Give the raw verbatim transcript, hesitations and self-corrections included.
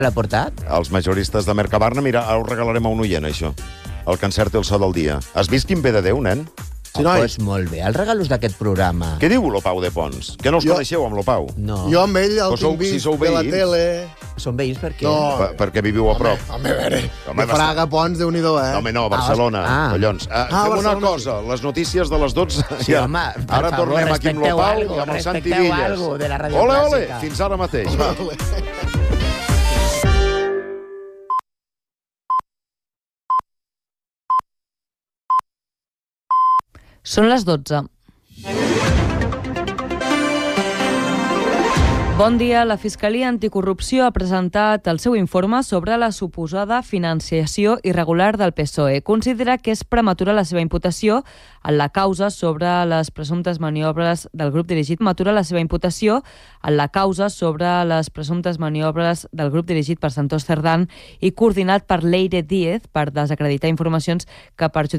L'ha portat? Els majoristes de Mercabarna, mira, ara ho regalarem a un oient, això. El que encerti el so del dia. Has vist quin ve de Déu, nen? Sí, oh, pues molt bé, els regalos d'aquest programa. Què diu l'Opau de Pons? Que no els Jo- coneixeu, amb l'Opau? No. Jo amb ell el Però sou- tinc si vist sou de la veïns. tele... Són veïns per què? No. Per, perquè viviu a prop. Home, a veure, Home, de Fraga, Pons, Déu-n'hi-do, eh? No, home, no, Barcelona, Ah. collons. Ah, Ah, fem una Barcelona, cosa, les notícies de les dotze... Sí, home, per Ara favor, tornem aquí amb respecteu l'Opau algo, i amb el Santi respecteu Villas. algo de la ràdio Ole, ole, clàssica. fins ara mateix. Va. Són les dotze. Bon dia. La Fiscalia Anticorrupció ha presentat el seu informe sobre la suposada financiació irregular del P S O E. Considera que és prematura la seva imputació en la causa sobre les presumptes maniobres del grup dirigit matura la seva imputació en la causa sobre les presumptes maniobres del grup dirigit per Santos Cerdán i coordinat per Leire Díez per desacreditar informacions que perjudiquen